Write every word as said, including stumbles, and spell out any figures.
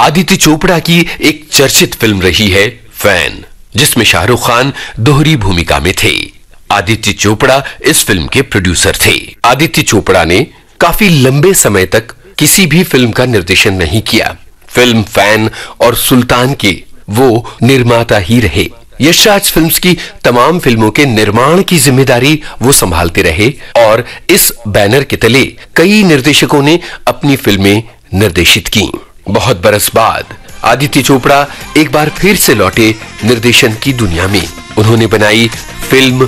आदित्य चोपड़ा की एक चर्चित फिल्म रही है फैन, जिसमें शाहरुख खान दोहरी भूमिका में थे। आदित्य चोपड़ा इस फिल्म के प्रोड्यूसर थे। आदित्य चोपड़ा ने काफी लंबे समय तक किसी भी फिल्म का निर्देशन नहीं किया। फिल्म फैन और सुल्तान के वो निर्माता ही रहे। यशराज फिल्म्स की तमाम फिल्मों के निर्माण की जिम्मेदारी वो संभालते रहे और इस बैनर के तले कई निर्देशकों ने अपनी फिल्में निर्देशित की। बहुत बरस बाद आदित्य चोपड़ा एक बार फिर से लौटे निर्देशन की दुनिया में। उन्होंने बनाई फिल्म